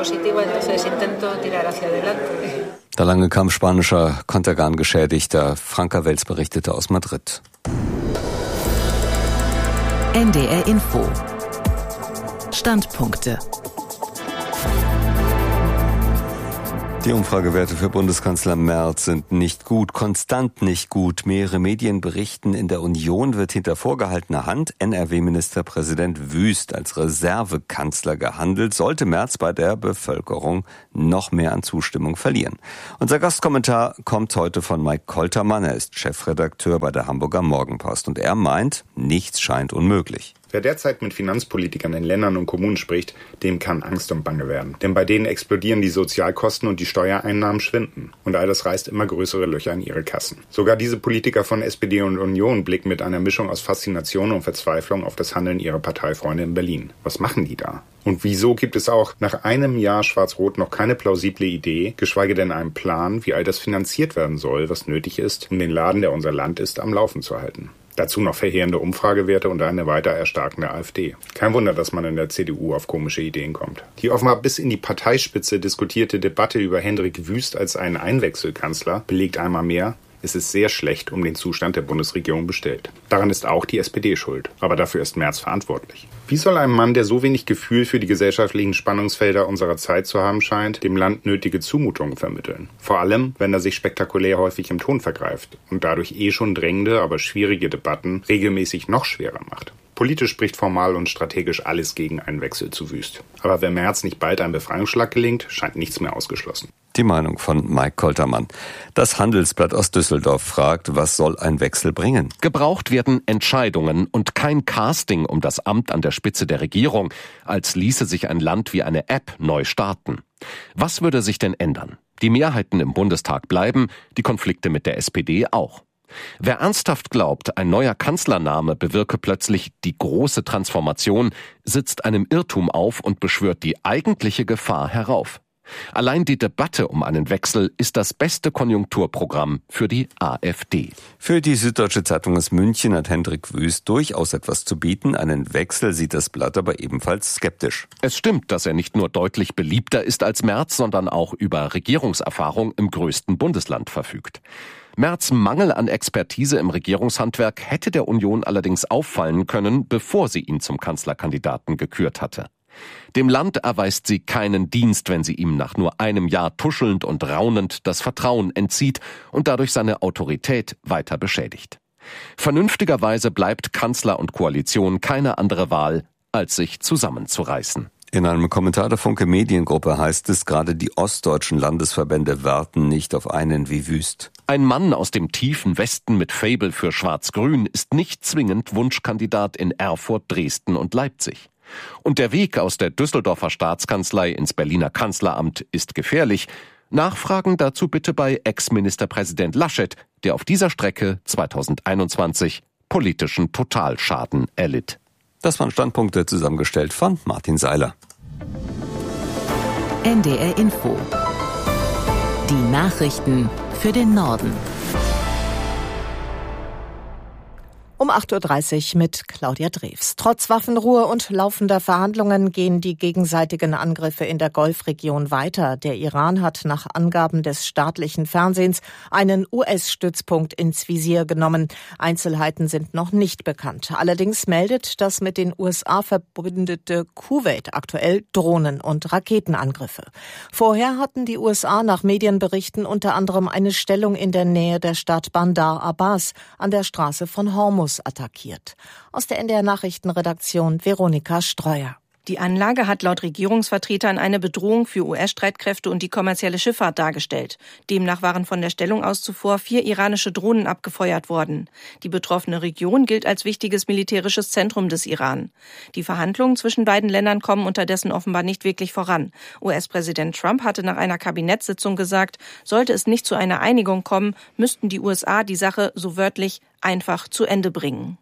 Der lange Kampf spanischer Contergan-Geschädigter. Franka Welz berichtete aus Madrid. NDR Info. Standpunkte. Die Umfragewerte für Bundeskanzler Merz sind nicht gut, konstant nicht gut. Mehrere Medien berichten, in der Union wird hinter vorgehaltener Hand NRW-Ministerpräsident Wüst als Reservekanzler gehandelt, sollte Merz bei der Bevölkerung noch mehr an Zustimmung verlieren. Unser Gastkommentar kommt heute von Mike Koltermann. Er ist Chefredakteur bei der Hamburger Morgenpost und er meint, nichts scheint unmöglich. Wer derzeit mit Finanzpolitikern in Ländern und Kommunen spricht, dem kann Angst und Bange werden. Denn bei denen explodieren die Sozialkosten und die Steuereinnahmen schwinden. Und all das reißt immer größere Löcher in ihre Kassen. Sogar diese Politiker von SPD und Union blicken mit einer Mischung aus Faszination und Verzweiflung auf das Handeln ihrer Parteifreunde in Berlin. Was machen die da? Und wieso gibt es auch nach einem Jahr Schwarz-Rot noch keine plausible Idee, geschweige denn einen Plan, wie all das finanziert werden soll, was nötig ist, um den Laden, der unser Land ist, am Laufen zu halten? Dazu noch verheerende Umfragewerte und eine weiter erstarkende AfD. Kein Wunder, dass man in der CDU auf komische Ideen kommt. Die offenbar bis in die Parteispitze diskutierte Debatte über Hendrik Wüst als einen Einwechselkanzler belegt einmal mehr, es ist sehr schlecht um den Zustand der Bundesregierung bestellt. Daran ist auch die SPD schuld. Aber dafür ist Merz verantwortlich. Wie soll ein Mann, der so wenig Gefühl für die gesellschaftlichen Spannungsfelder unserer Zeit zu haben scheint, dem Land nötige Zumutungen vermitteln? Vor allem, wenn er sich spektakulär häufig im Ton vergreift und dadurch schon drängende, aber schwierige Debatten regelmäßig noch schwerer macht. Politisch spricht formal und strategisch alles gegen einen Wechsel zu Wüst. Aber wenn Merz nicht bald ein Befreiungsschlag gelingt, scheint nichts mehr ausgeschlossen. Die Meinung von Mike Koltermann. Das Handelsblatt aus Düsseldorf fragt, was soll ein Wechsel bringen? Gebraucht werden Entscheidungen und kein Casting um das Amt an der Spitze der Regierung, als ließe sich ein Land wie eine App neu starten. Was würde sich denn ändern? Die Mehrheiten im Bundestag bleiben, die Konflikte mit der SPD auch. Wer ernsthaft glaubt, ein neuer Kanzlername bewirke plötzlich die große Transformation, sitzt einem Irrtum auf und beschwört die eigentliche Gefahr herauf. Allein die Debatte um einen Wechsel ist das beste Konjunkturprogramm für die AfD. Für die Süddeutsche Zeitung aus München hat Hendrik Wüst durchaus etwas zu bieten. Einen Wechsel sieht das Blatt aber ebenfalls skeptisch. Es stimmt, dass er nicht nur deutlich beliebter ist als Merz, sondern auch über Regierungserfahrung im größten Bundesland verfügt. Merz' Mangel an Expertise im Regierungshandwerk hätte der Union allerdings auffallen können, bevor sie ihn zum Kanzlerkandidaten gekürt hatte. Dem Land erweist sie keinen Dienst, wenn sie ihm nach nur einem Jahr tuschelnd und raunend das Vertrauen entzieht und dadurch seine Autorität weiter beschädigt. Vernünftigerweise bleibt Kanzler und Koalition keine andere Wahl, als sich zusammenzureißen. In einem Kommentar der Funke Mediengruppe heißt es, gerade die ostdeutschen Landesverbände warten nicht auf einen wie Wüst. Ein Mann aus dem tiefen Westen mit Faible für Schwarz-Grün ist nicht zwingend Wunschkandidat in Erfurt, Dresden und Leipzig. Und der Weg aus der Düsseldorfer Staatskanzlei ins Berliner Kanzleramt ist gefährlich. Nachfragen dazu bitte bei Ex-Ministerpräsident Laschet, der auf dieser Strecke 2021 politischen Totalschaden erlitt. Das waren Standpunkte zusammengestellt von Martin Seiler. NDR Info. Die Nachrichten für den Norden. Um 8.30 Uhr mit Claudia Drews. Trotz Waffenruhe und laufender Verhandlungen gehen die gegenseitigen Angriffe in der Golfregion weiter. Der Iran hat nach Angaben des staatlichen Fernsehens einen US-Stützpunkt ins Visier genommen. Einzelheiten sind noch nicht bekannt. Allerdings meldet das mit den USA verbündete Kuwait aktuell Drohnen- und Raketenangriffe. Vorher hatten die USA nach Medienberichten unter anderem eine Stellung in der Nähe der Stadt Bandar Abbas an der Straße von Hormuz attackiert. Aus der NDR Nachrichtenredaktion Veronika Streuer. Die Anlage hat laut Regierungsvertretern eine Bedrohung für US-Streitkräfte und die kommerzielle Schifffahrt dargestellt. Demnach waren von der Stellung aus zuvor 4 iranische Drohnen abgefeuert worden. Die betroffene Region gilt als wichtiges militärisches Zentrum des Iran. Die Verhandlungen zwischen beiden Ländern kommen unterdessen offenbar nicht wirklich voran. US-Präsident Trump hatte nach einer Kabinettssitzung gesagt, sollte es nicht zu einer Einigung kommen, müssten die USA die Sache so wörtlich einfach zu Ende bringen.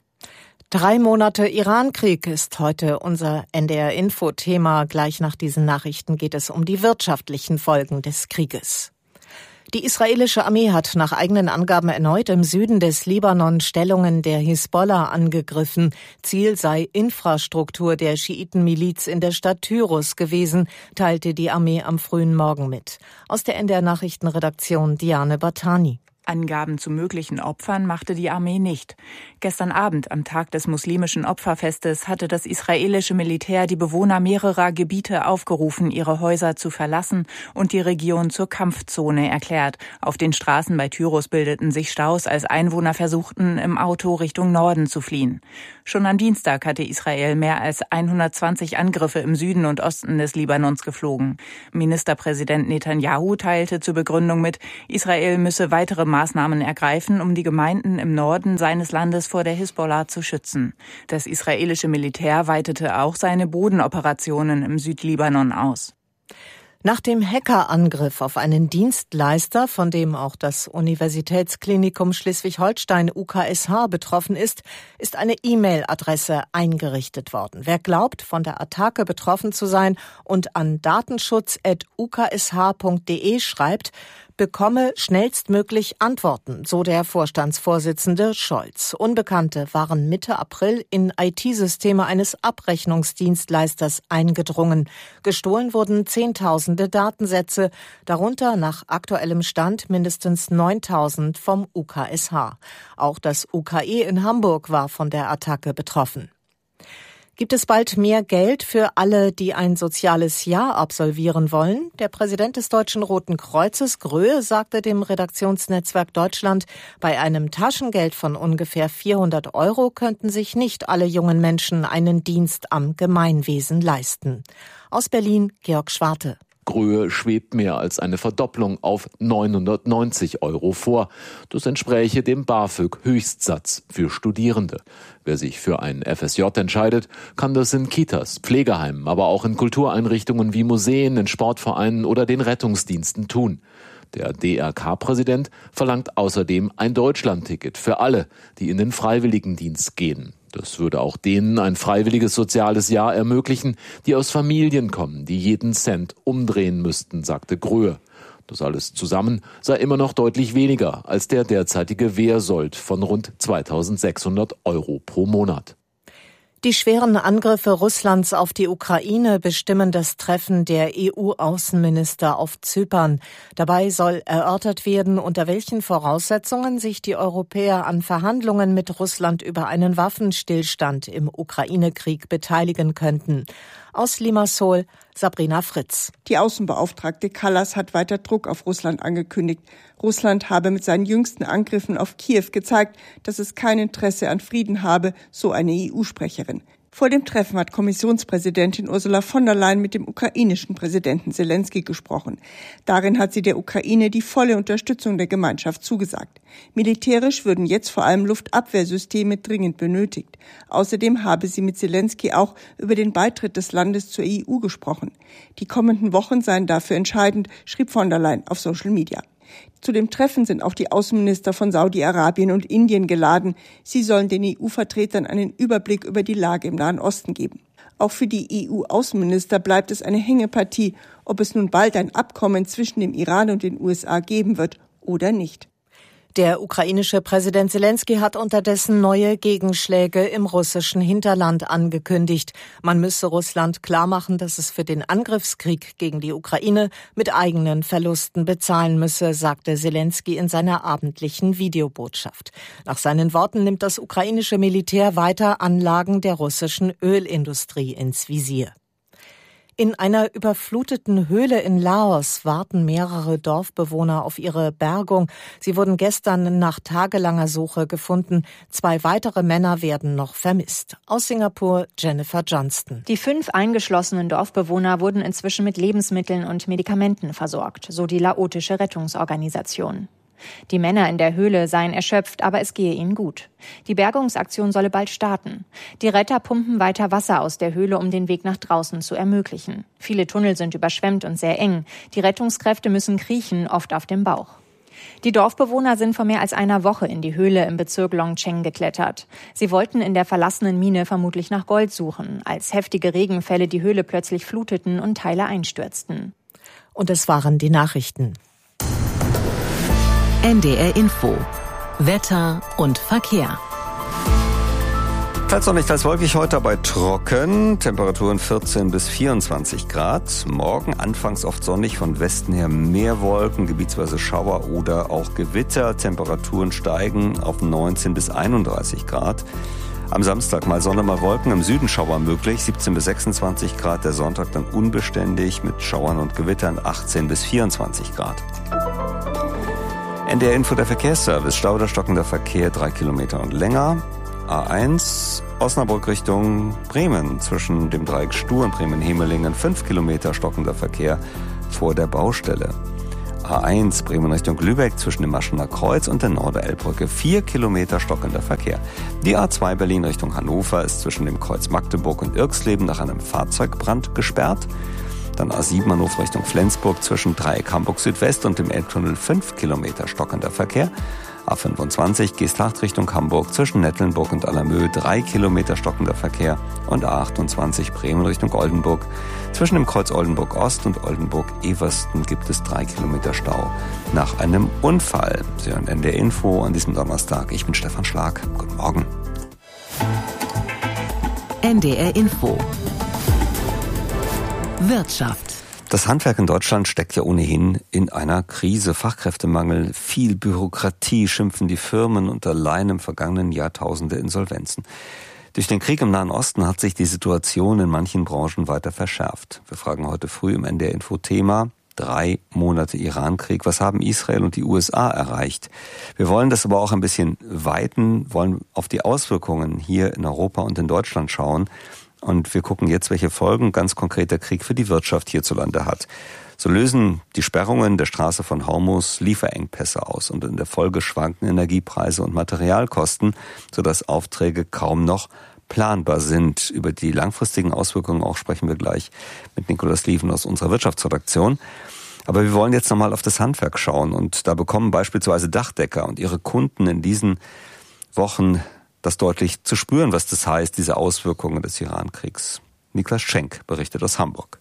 3 Monate Irankrieg ist heute unser NDR-Info-Thema. Gleich nach diesen Nachrichten geht es um die wirtschaftlichen Folgen des Krieges. Die israelische Armee hat nach eigenen Angaben erneut im Süden des Libanon Stellungen der Hisbollah angegriffen. Ziel sei Infrastruktur der Schiitenmiliz in der Stadt Tyrus gewesen, teilte die Armee am frühen Morgen mit. Aus der NDR-Nachrichtenredaktion Diane Batani. Angaben zu möglichen Opfern machte die Armee nicht. Gestern Abend, am Tag des muslimischen Opferfestes, hatte das israelische Militär die Bewohner mehrerer Gebiete aufgerufen, ihre Häuser zu verlassen und die Region zur Kampfzone erklärt. Auf den Straßen bei Tyrus bildeten sich Staus, als Einwohner versuchten, im Auto Richtung Norden zu fliehen. Schon am Dienstag hatte Israel mehr als 120 Angriffe im Süden und Osten des Libanons geflogen. Ministerpräsident Netanyahu teilte zur Begründung mit, Israel müsse weitere Maßnahmen ergreifen, um die Gemeinden im Norden seines Landes vor der Hisbollah zu schützen. Das israelische Militär weitete auch seine Bodenoperationen im Südlibanon aus. Nach dem Hackerangriff auf einen Dienstleister, von dem auch das Universitätsklinikum Schleswig-Holstein UKSH betroffen ist, ist eine E-Mail-Adresse eingerichtet worden. Wer glaubt, von der Attacke betroffen zu sein und an datenschutz@uksh.de schreibt, bekomme schnellstmöglich Antworten, so der Vorstandsvorsitzende Scholz. Unbekannte waren Mitte April in IT-Systeme eines Abrechnungsdienstleisters eingedrungen. Gestohlen wurden Zehntausende Datensätze, darunter nach aktuellem Stand mindestens 9.000 vom UKSH. Auch das UKE in Hamburg war von der Attacke betroffen. Gibt es bald mehr Geld für alle, die ein soziales Jahr absolvieren wollen? Der Präsident des Deutschen Roten Kreuzes, Gröhe, sagte dem Redaktionsnetzwerk Deutschland, bei einem Taschengeld von ungefähr 400 € könnten sich nicht alle jungen Menschen einen Dienst am Gemeinwesen leisten. Aus Berlin, Georg Schwarte. Gröhe schwebt mehr als eine Verdopplung auf 990 € vor. Das entspräche dem BAföG-Höchstsatz für Studierende. Wer sich für ein FSJ entscheidet, kann das in Kitas, Pflegeheimen, aber auch in Kultureinrichtungen wie Museen, in Sportvereinen oder den Rettungsdiensten tun. Der DRK-Präsident verlangt außerdem ein Deutschlandticket für alle, die in den Freiwilligendienst gehen. Das würde auch denen ein freiwilliges soziales Jahr ermöglichen, die aus Familien kommen, die jeden Cent umdrehen müssten, sagte Gröhe. Das alles zusammen sei immer noch deutlich weniger als der derzeitige Wehrsold von rund 2.600 € pro Monat. Die schweren Angriffe Russlands auf die Ukraine bestimmen das Treffen der EU-Außenminister auf Zypern. Dabei soll erörtert werden, unter welchen Voraussetzungen sich die Europäer an Verhandlungen mit Russland über einen Waffenstillstand im Ukraine-Krieg beteiligen könnten. Aus Limassol, Sabrina Fritz. Die Außenbeauftragte Kallas hat weiter Druck auf Russland angekündigt. Russland habe mit seinen jüngsten Angriffen auf Kiew gezeigt, dass es kein Interesse an Frieden habe, so eine EU-Sprecherin. Vor dem Treffen hat Kommissionspräsidentin Ursula von der Leyen mit dem ukrainischen Präsidenten Selenskyj gesprochen. Darin hat sie der Ukraine die volle Unterstützung der Gemeinschaft zugesagt. Militärisch würden jetzt vor allem Luftabwehrsysteme dringend benötigt. Außerdem habe sie mit Selenskyj auch über den Beitritt des Landes zur EU gesprochen. Die kommenden Wochen seien dafür entscheidend, schrieb von der Leyen auf Social Media. Zu dem Treffen sind auch die Außenminister von Saudi-Arabien und Indien geladen. Sie sollen den EU-Vertretern einen Überblick über die Lage im Nahen Osten geben. Auch für die EU-Außenminister bleibt es eine Hängepartie, ob es nun bald ein Abkommen zwischen dem Iran und den USA geben wird oder nicht. Der ukrainische Präsident Selenskyj hat unterdessen neue Gegenschläge im russischen Hinterland angekündigt. Man müsse Russland klarmachen, dass es für den Angriffskrieg gegen die Ukraine mit eigenen Verlusten bezahlen müsse, sagte Selenskyj in seiner abendlichen Videobotschaft. Nach seinen Worten nimmt das ukrainische Militär weiter Anlagen der russischen Ölindustrie ins Visier. In einer überfluteten Höhle in Laos warten mehrere Dorfbewohner auf ihre Bergung. Sie wurden gestern nach tagelanger Suche gefunden. 2 weitere Männer werden noch vermisst. Aus Singapur, Jennifer Johnston. Die 5 eingeschlossenen Dorfbewohner wurden inzwischen mit Lebensmitteln und Medikamenten versorgt, so die laotische Rettungsorganisation. Die Männer in der Höhle seien erschöpft, aber es gehe ihnen gut. Die Bergungsaktion solle bald starten. Die Retter pumpen weiter Wasser aus der Höhle, um den Weg nach draußen zu ermöglichen. Viele Tunnel sind überschwemmt und sehr eng. Die Rettungskräfte müssen kriechen, oft auf dem Bauch. Die Dorfbewohner sind vor mehr als einer Woche in die Höhle im Bezirk Longcheng geklettert. Sie wollten in der verlassenen Mine vermutlich nach Gold suchen, als heftige Regenfälle die Höhle plötzlich fluteten und Teile einstürzten. Und es waren die Nachrichten. NDR Info. Wetter und Verkehr. Teils sonnig, teils wolkig, heute dabei trocken, Temperaturen 14 bis 24 Grad. Morgen anfangs oft sonnig, von Westen her mehr Wolken, gebietsweise Schauer oder auch Gewitter. Temperaturen steigen auf 19 bis 31 Grad. Am Samstag mal Sonne, mal Wolken, im Süden Schauer möglich, 17 bis 26 Grad. Der Sonntag dann unbeständig mit Schauern und Gewittern, 18 bis 24 Grad. NDR Info, der Verkehrsservice. Stau oder stockender Verkehr 3 Kilometer und länger. A1 Osnabrück Richtung Bremen. Zwischen dem Dreieck Stuhr und Bremen-Hemelingen 5 Kilometer stockender Verkehr vor der Baustelle. A1 Bremen Richtung Lübeck zwischen dem Maschener Kreuz und der Norder-Elbbrücke 4 Kilometer stockender Verkehr. Die A2 Berlin Richtung Hannover ist zwischen dem Kreuz Magdeburg und Irxleben nach einem Fahrzeugbrand gesperrt. Dann A7 Hannover Richtung Flensburg zwischen Dreieck Hamburg Südwest und dem Elbtunnel 5 Kilometer stockender Verkehr. A25 Geesthacht Richtung Hamburg zwischen Nettelnburg und Allermöhe 3 Kilometer stockender Verkehr. Und A28 Bremen Richtung Oldenburg. Zwischen dem Kreuz Oldenburg Ost und Oldenburg Eversten gibt es 3 Kilometer Stau nach einem Unfall. Sie hören NDR Info an diesem Donnerstag. Ich bin Stefan Schlag. Guten Morgen. NDR Info. Wirtschaft. Das Handwerk in Deutschland steckt ja ohnehin in einer Krise. Fachkräftemangel, viel Bürokratie, schimpfen die Firmen und allein im vergangenen Jahr tausende Insolvenzen. Durch den Krieg im Nahen Osten hat sich die Situation in manchen Branchen weiter verschärft. Wir fragen heute früh im NDR Info Thema: 3 Monate Irankrieg. Was haben Israel und die USA erreicht? Wir wollen das aber auch ein bisschen weiten, wollen auf die Auswirkungen hier in Europa und in Deutschland schauen. Und wir gucken jetzt, welche Folgen ganz konkret der Krieg für die Wirtschaft hierzulande hat. So lösen die Sperrungen der Straße von Hormuz Lieferengpässe aus und in der Folge schwanken Energiepreise und Materialkosten, sodass Aufträge kaum noch planbar sind. Über die langfristigen Auswirkungen auch sprechen wir gleich mit Nikolaus Lieven aus unserer Wirtschaftsredaktion. Aber wir wollen jetzt nochmal auf das Handwerk schauen und da bekommen beispielsweise Dachdecker und ihre Kunden in diesen Wochen das deutlich zu spüren, was das heißt, diese Auswirkungen des Iran-Kriegs. Niklas Schenk berichtet aus Hamburg.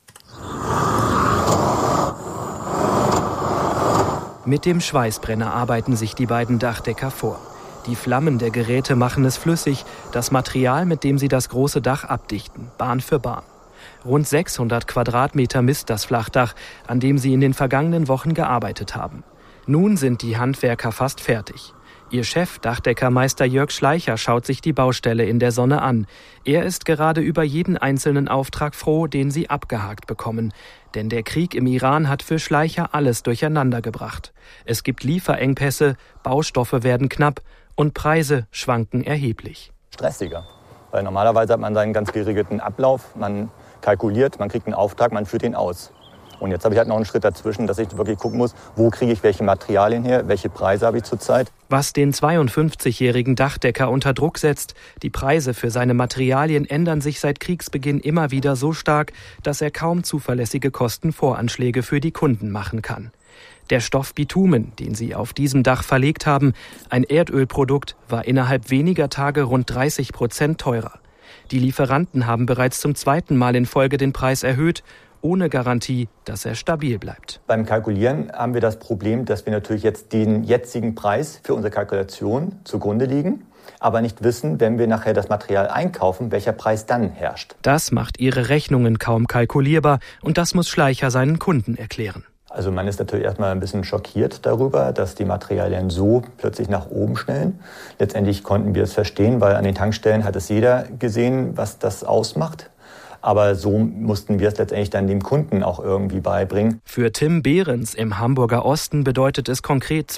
Mit dem Schweißbrenner arbeiten sich die beiden Dachdecker vor. Die Flammen der Geräte machen es flüssig, das Material, mit dem sie das große Dach abdichten, Bahn für Bahn. Rund 600 Quadratmeter misst das Flachdach, an dem sie in den vergangenen Wochen gearbeitet haben. Nun sind die Handwerker fast fertig. Ihr Chef, Dachdeckermeister Jörg Schleicher, schaut sich die Baustelle in der Sonne an. Er ist gerade über jeden einzelnen Auftrag froh, den sie abgehakt bekommen. Denn der Krieg im Iran hat für Schleicher alles durcheinander gebracht. Es gibt Lieferengpässe, Baustoffe werden knapp und Preise schwanken erheblich. Stressiger, weil normalerweise hat man seinen ganz geregelten Ablauf, man kalkuliert, man kriegt einen Auftrag, man führt ihn aus. Und jetzt habe ich halt noch einen Schritt dazwischen, dass ich wirklich gucken muss, wo kriege ich welche Materialien her, welche Preise habe ich zurzeit. Was den 52-jährigen Dachdecker unter Druck setzt, die Preise für seine Materialien ändern sich seit Kriegsbeginn immer wieder so stark, dass er kaum zuverlässige Kostenvoranschläge für die Kunden machen kann. Der Stoff Bitumen, den sie auf diesem Dach verlegt haben, ein Erdölprodukt, war innerhalb weniger Tage rund 30% teurer. Die Lieferanten haben bereits zum zweiten Mal in Folge den Preis erhöht, ohne Garantie, dass er stabil bleibt. Beim Kalkulieren haben wir das Problem, dass wir natürlich jetzt den jetzigen Preis für unsere Kalkulation zugrunde liegen, aber nicht wissen, wenn wir nachher das Material einkaufen, welcher Preis dann herrscht. Das macht ihre Rechnungen kaum kalkulierbar und das muss Schleicher seinen Kunden erklären. Also man ist natürlich erstmal ein bisschen schockiert darüber, dass die Materialien so plötzlich nach oben schnellen. Letztendlich konnten wir es verstehen, weil an den Tankstellen hat es jeder gesehen, was das ausmacht. Aber so mussten wir es letztendlich dann dem Kunden auch irgendwie beibringen. Für Tim Behrens im Hamburger Osten bedeutet es konkret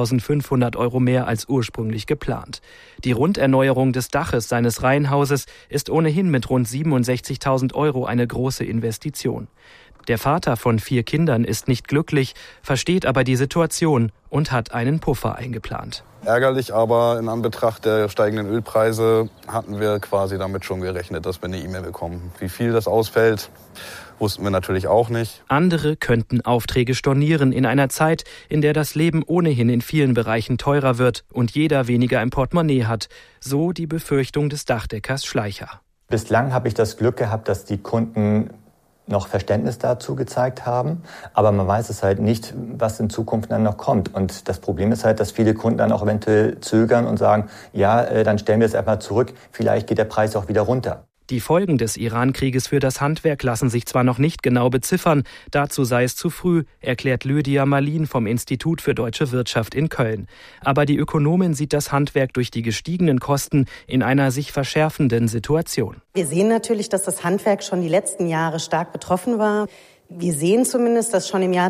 2.500 € mehr als ursprünglich geplant. Die Runderneuerung des Daches seines Reihenhauses ist ohnehin mit rund 67.000 € eine große Investition. Der Vater von 4 Kindern ist nicht glücklich, versteht aber die Situation und hat einen Puffer eingeplant. Ärgerlich, aber in Anbetracht der steigenden Ölpreise hatten wir quasi damit schon gerechnet, dass wir eine E-Mail bekommen. Wie viel das ausfällt, wussten wir natürlich auch nicht. Andere könnten Aufträge stornieren in einer Zeit, in der das Leben ohnehin in vielen Bereichen teurer wird und jeder weniger im Portemonnaie hat. So die Befürchtung des Dachdeckers Schleicher. Bislang habe ich das Glück gehabt, dass die Kunden noch Verständnis dazu gezeigt haben, aber man weiß es halt nicht, was in Zukunft dann noch kommt. Und das Problem ist halt, dass viele Kunden dann auch eventuell zögern und sagen, ja, dann stellen wir es einfach zurück, vielleicht geht der Preis auch wieder runter. Die Folgen des Iran-Krieges für das Handwerk lassen sich zwar noch nicht genau beziffern, dazu sei es zu früh, erklärt Lydia Malin vom Institut für Deutsche Wirtschaft in Köln. Aber die Ökonomin sieht das Handwerk durch die gestiegenen Kosten in einer sich verschärfenden Situation. Wir sehen natürlich, dass das Handwerk schon die letzten Jahre stark betroffen war. Wir sehen zumindest, dass schon im Jahr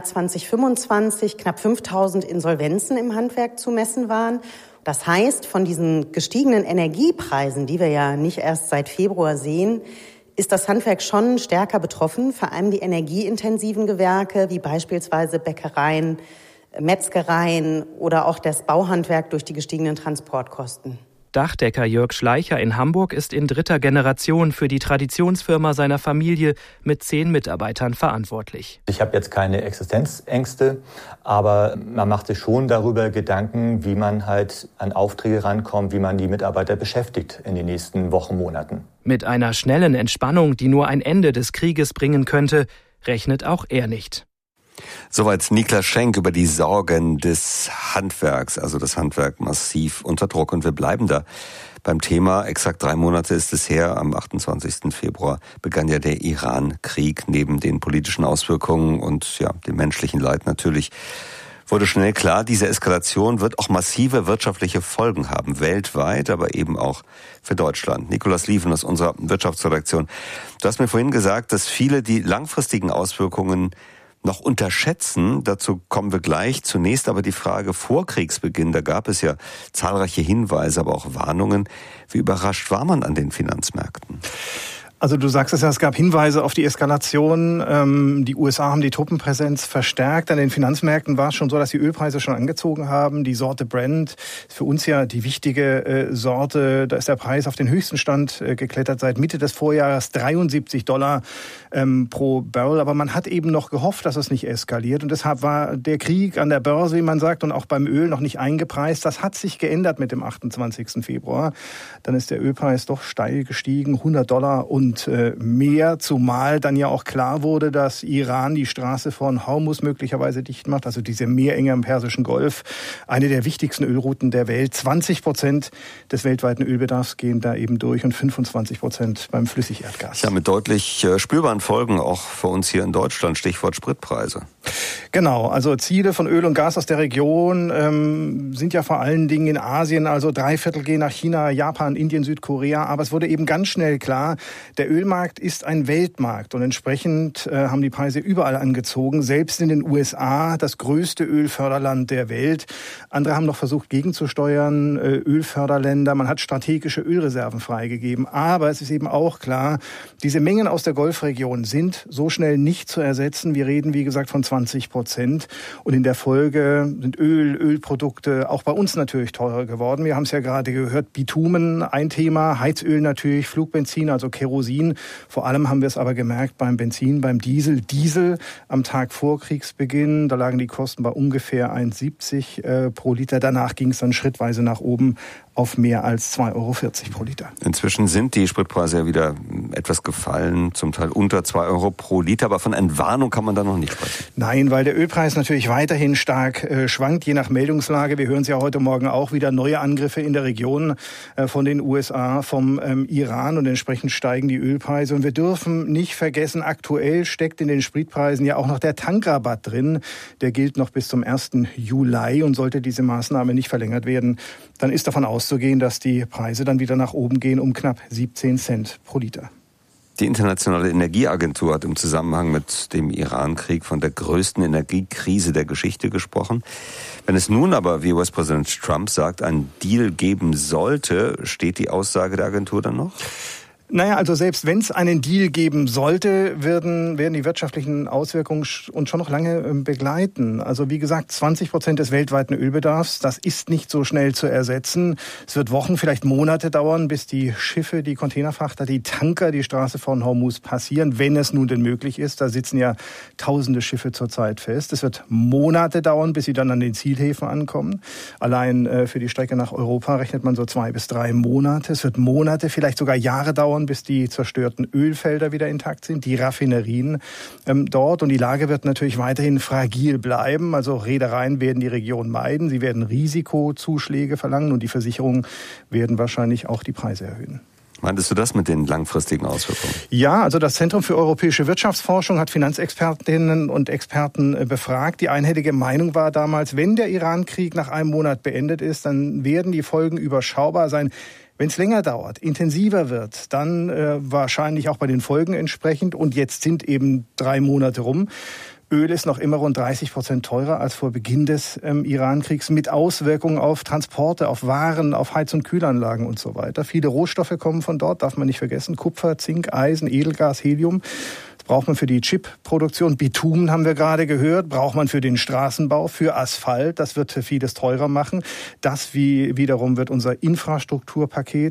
2025 knapp 5.000 Insolvenzen im Handwerk zu messen waren. Das heißt, von diesen gestiegenen Energiepreisen, die wir ja nicht erst seit Februar sehen, ist das Handwerk schon stärker betroffen, vor allem die energieintensiven Gewerke, wie beispielsweise Bäckereien, Metzgereien oder auch das Bauhandwerk durch die gestiegenen Transportkosten. Dachdecker Jörg Schleicher in Hamburg ist in 3. Generation für die Traditionsfirma seiner Familie mit 10 Mitarbeitern verantwortlich. Ich habe jetzt keine Existenzängste, aber man macht sich schon darüber Gedanken, wie man halt an Aufträge rankommt, wie man die Mitarbeiter beschäftigt in den nächsten Wochen, Monaten. Mit einer schnellen Entspannung, die nur ein Ende des Krieges bringen könnte, rechnet auch er nicht. Soweit Niklas Schenk über die Sorgen des Handwerks, also das Handwerk massiv unter Druck. Und wir bleiben da beim Thema. Exakt 3 Monate ist es her. Am 28. Februar begann ja der Iran-Krieg. Neben den politischen Auswirkungen und dem menschlichen Leid natürlich wurde schnell klar, diese Eskalation wird auch massive wirtschaftliche Folgen haben, weltweit, aber eben auch für Deutschland. Nikolaus Lieven aus unserer Wirtschaftsredaktion. Du hast mir vorhin gesagt, dass viele die langfristigen Auswirkungen noch unterschätzen. Dazu kommen wir gleich. Zunächst aber die Frage vor Kriegsbeginn. Da gab es ja zahlreiche Hinweise, aber auch Warnungen. Wie überrascht war man an den Finanzmärkten? Also du sagst es ja, es gab Hinweise auf die Eskalation. Die USA haben die Truppenpräsenz verstärkt. An den Finanzmärkten war es schon so, dass die Ölpreise schon angezogen haben. Die Sorte Brent ist für uns ja die wichtige Sorte. Da ist der Preis auf den höchsten Stand geklettert seit Mitte des Vorjahres, $73 pro Barrel. Aber man hat eben noch gehofft, dass es nicht eskaliert. Und deshalb war der Krieg an der Börse, wie man sagt, und auch beim Öl noch nicht eingepreist. Das hat sich geändert mit dem 28. Februar. Dann ist der Ölpreis doch steil gestiegen, $100 und mehr, zumal dann ja auch klar wurde, dass Iran die Straße von Hormuz möglicherweise dicht macht, also diese Meerenge am Persischen Golf, eine der wichtigsten Ölrouten der Welt. 20% des weltweiten Ölbedarfs gehen da eben durch und 25% beim Flüssigerdgas. Ja, mit deutlich spürbaren Folgen auch für uns hier in Deutschland, Stichwort Spritpreise. Genau, also Ziele von Öl und Gas aus der Region sind ja vor allen Dingen in Asien, also 3/4 gehen nach China, Japan, Indien, Südkorea, aber es wurde eben ganz schnell klar, der Ölmarkt ist ein Weltmarkt und entsprechend haben die Preise überall angezogen, selbst in den USA, das größte Ölförderland der Welt. Andere haben noch versucht gegenzusteuern, Ölförderländer, man hat strategische Ölreserven freigegeben, aber es ist eben auch klar, diese Mengen aus der Golfregion sind so schnell nicht zu ersetzen. Wir reden, wie gesagt, von 20% und in der Folge sind Ölprodukte auch bei uns natürlich teurer geworden. Wir haben es ja gerade gehört, Bitumen ein Thema, Heizöl natürlich, Flugbenzin, also Kerosin. Vor allem haben wir es aber gemerkt beim Benzin, beim Diesel. Diesel am Tag vor Kriegsbeginn, da lagen die Kosten bei ungefähr 1,70 pro Liter. Danach ging es dann schrittweise nach oben auf mehr als 2,40 € pro Liter. Inzwischen sind die Spritpreise ja wieder etwas gefallen, zum Teil unter 2 € pro Liter, aber von Entwarnung kann man da noch nicht sprechen. Nein, weil der Ölpreis natürlich weiterhin stark schwankt, je nach Meldungslage. Wir hören es ja heute Morgen auch wieder, neue Angriffe in der Region von den USA, vom Iran und entsprechend steigen die Ölpreise. Und wir dürfen nicht vergessen, aktuell steckt in den Spritpreisen ja auch noch der Tankrabatt drin. Der gilt noch bis zum 1. Juli und sollte diese Maßnahme nicht verlängert werden, dann ist davon auszugehen, dass die Preise dann wieder nach oben gehen um knapp 17 Cent pro Liter. Die Internationale Energieagentur hat im Zusammenhang mit dem Iran-Krieg von der größten Energiekrise der Geschichte gesprochen. Wenn es nun aber, wie US-Präsident Trump sagt, einen Deal geben sollte, steht die Aussage der Agentur dann noch? Naja, also selbst wenn es einen Deal geben sollte, werden die wirtschaftlichen Auswirkungen uns schon noch lange begleiten. Also wie gesagt, 20% des weltweiten Ölbedarfs, das ist nicht so schnell zu ersetzen. Es wird Wochen, vielleicht Monate dauern, bis die Schiffe, die Containerfrachter, die Tanker die Straße von Hormuz passieren, wenn es nun denn möglich ist. Da sitzen ja tausende Schiffe zurzeit fest. Es wird Monate dauern, bis sie dann an den Zielhäfen ankommen. Allein für die Strecke nach Europa rechnet man so 2 bis 3 Monate. Es wird Monate, vielleicht sogar Jahre dauern, bis die zerstörten Ölfelder wieder intakt sind, die Raffinerien dort. Und die Lage wird natürlich weiterhin fragil bleiben. Also Reedereien werden die Region meiden. Sie werden Risikozuschläge verlangen und die Versicherungen werden wahrscheinlich auch die Preise erhöhen. Meintest du das mit den langfristigen Auswirkungen? Ja, also das Zentrum für europäische Wirtschaftsforschung hat Finanzexpertinnen und Experten befragt. Die einhellige Meinung war damals, wenn der Iran-Krieg nach einem Monat beendet ist, dann werden die Folgen überschaubar sein. Wenn es länger dauert, intensiver wird, dann wahrscheinlich auch bei den Folgen entsprechend. Und jetzt sind eben 3 Monate rum. Öl ist noch immer rund 30% teurer als vor Beginn des Iran-Kriegs mit Auswirkungen auf Transporte, auf Waren, auf Heiz- und Kühlanlagen und so weiter. Viele Rohstoffe kommen von dort, darf man nicht vergessen. Kupfer, Zink, Eisen, Edelgas, Helium. Das braucht man für die Chipproduktion. Bitumen haben wir gerade gehört. Braucht man für den Straßenbau, für Asphalt. Das wird vieles teurer machen. Das wiederum wird unser Infrastrukturpaket